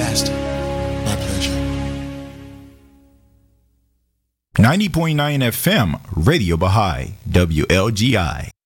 Master. My pleasure. 90.9 FM, Radio Baha'i, WLGI.